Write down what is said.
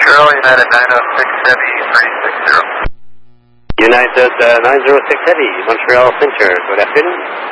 Montreal, United 906 Heavy 360. United 906 Heavy, Montreal Center. Good afternoon.